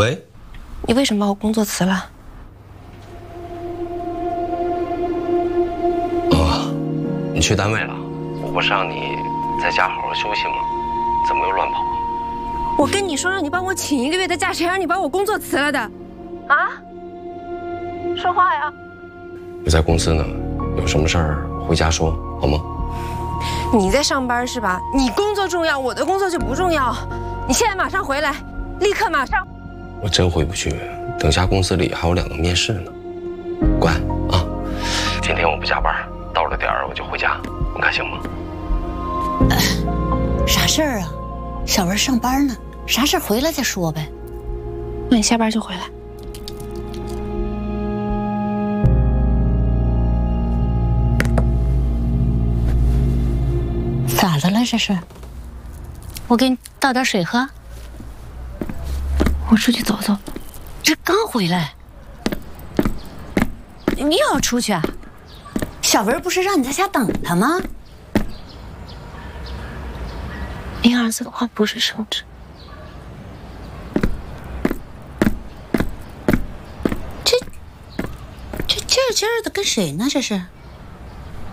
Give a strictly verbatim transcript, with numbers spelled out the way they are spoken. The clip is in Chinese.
喂， 你为什么把我工作辞了？ 哦，你去单位了？我不是让你在家好好休息吗？怎么又乱跑啊？ 我跟你说让你帮我请一个月的假，谁让你把我工作辞了的？啊？说话呀！ 我在公司呢，有什么事儿回家说好吗？ 你在上班是吧？你工作重要，我的工作就不重要。你现在马上回来，立刻马上。 我真回不去，等下公司里还有两个面试呢。乖啊，今天我不加班，到了点儿我就回家，你看行吗？ 呃，啥事儿啊？小文上班呢，啥事儿回来再说呗。 那你下班就回来。 咋的了这是？我给你倒点水喝。 我出去走走。 这刚回来，你又要出去啊？小文不是让你在家等他吗？ 零二四的话不是升职。 这这劲儿劲儿的跟谁呢？这是？